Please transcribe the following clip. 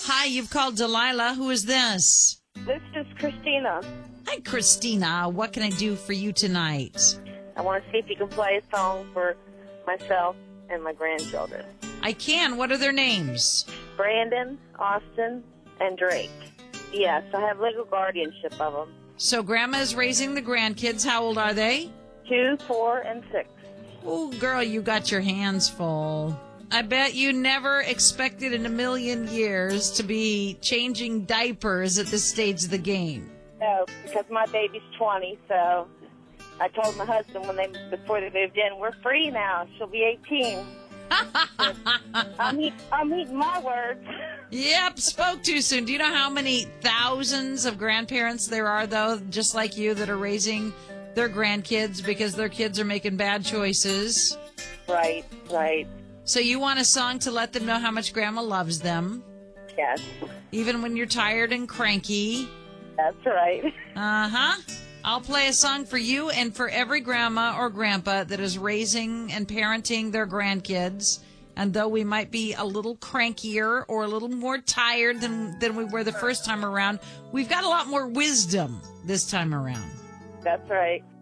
Hi, you've called Delilah. Who is this? This is Christina. Hi, Christina. What can I do for you tonight? I want to see if you can play a song for myself and my grandchildren. I can. What are their names? Brandon, Austin, and Drake. Yes, I have legal guardianship of them. So Grandma is raising the grandkids. How old are they? 2, 4, and 6. Oh, girl, you got your hands full. I bet you never expected in a million years to be changing diapers at this stage of the game. No, because my baby's 20, so I told my husband before they moved in, we're free now. She'll be 18. I'm eating my words. Yep, spoke too soon. Do you know how many thousands of grandparents there are, though, just like you, that are raising their grandkids because their kids are making bad choices? Right. So you want a song to let them know how much Grandma loves them, Yes, even when you're tired and cranky. that's right. Uh-huh. I'll play a song for you and for every grandma or grandpa that is raising and parenting their grandkids. And though we might be a little crankier or a little more tired than we were the first time around, we've got a lot more wisdom this time around. That's right.